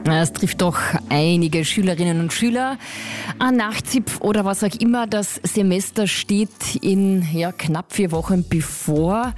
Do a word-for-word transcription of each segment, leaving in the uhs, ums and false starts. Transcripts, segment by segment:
Es trifft doch einige Schülerinnen und Schüler. Ein Nachzipf oder was auch immer, das Semester steht in ja, knapp vier Wochen bevor.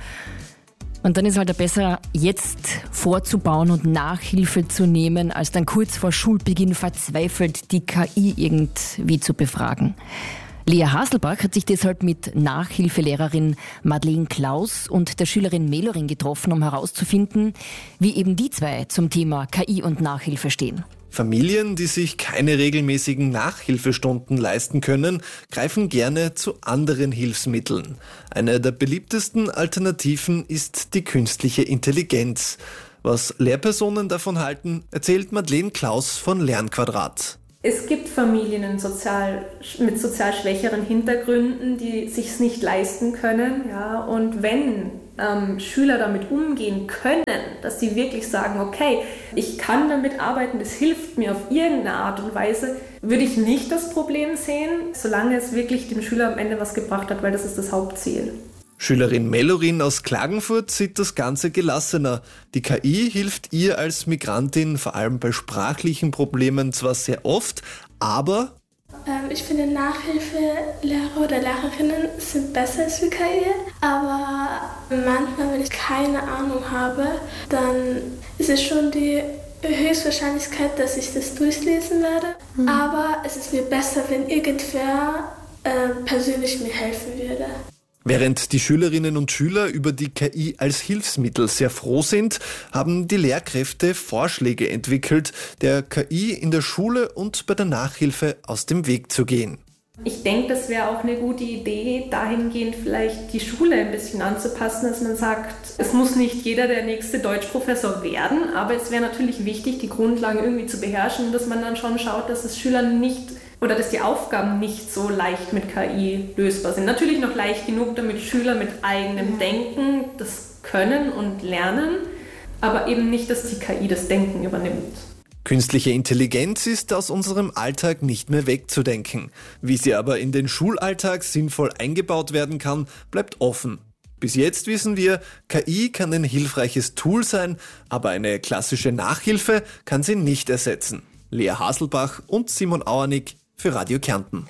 Und dann ist halt besser, jetzt vorzubauen und Nachhilfe zu nehmen, als dann kurz vor Schulbeginn verzweifelt die K I irgendwie zu befragen. Lea Haselbach hat sich deshalb mit Nachhilfelehrerin Madeleine Klaus und der Schülerin Melorin getroffen, um herauszufinden, wie eben die zwei zum Thema K I und Nachhilfe stehen. Familien, die sich keine regelmäßigen Nachhilfestunden leisten können, greifen gerne zu anderen Hilfsmitteln. Eine der beliebtesten Alternativen ist die künstliche Intelligenz. Was Lehrpersonen davon halten, erzählt Madeleine Klaus von Lernquadrat. Es gibt Familien in sozial, mit sozial schwächeren Hintergründen, die sich es nicht leisten können. Ja? Und wenn ähm, Schüler damit umgehen können, dass sie wirklich sagen, okay, ich kann damit arbeiten, das hilft mir auf irgendeine Art und Weise, würde ich nicht das Problem sehen, solange es wirklich dem Schüler am Ende was gebracht hat, weil das ist das Hauptziel. Schülerin Melorin aus Klagenfurt sieht das Ganze gelassener. Die K I hilft ihr als Migrantin vor allem bei sprachlichen Problemen zwar sehr oft, aber... Ähm, ich finde, Nachhilfelehrer oder Lehrerinnen sind besser als die K I, aber manchmal, wenn ich keine Ahnung habe, dann ist es schon die Höchstwahrscheinlichkeit, dass ich das durchlesen werde. Mhm. Aber es ist mir besser, wenn irgendwer äh, persönlich mir helfen würde. Während die Schülerinnen und Schüler über die K I als Hilfsmittel sehr froh sind, haben die Lehrkräfte Vorschläge entwickelt, der K I in der Schule und bei der Nachhilfe aus dem Weg zu gehen. Ich denke, das wäre auch eine gute Idee, dahingehend vielleicht die Schule ein bisschen anzupassen, dass man sagt, es muss nicht jeder der nächste Deutschprofessor werden, aber es wäre natürlich wichtig, die Grundlagen irgendwie zu beherrschen, dass man dann schon schaut, dass es Schülern nicht oder dass die Aufgaben nicht so leicht mit K I lösbar sind. Natürlich noch leicht genug, damit Schüler mit eigenem Denken das können und lernen, aber eben nicht, dass die K I das Denken übernimmt. Künstliche Intelligenz ist aus unserem Alltag nicht mehr wegzudenken. Wie sie aber in den Schulalltag sinnvoll eingebaut werden kann, bleibt offen. Bis jetzt wissen wir, K I kann ein hilfreiches Tool sein, aber eine klassische Nachhilfe kann sie nicht ersetzen. Lea Haselbach und Simon Auernick für Radio Kärnten.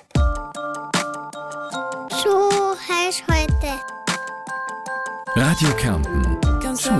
So heiß heute. Radio Kärnten.